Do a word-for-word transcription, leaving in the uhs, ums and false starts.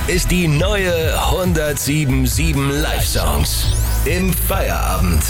ist die neue hundertsieben Komma sieben Live-Songs im Feierabend.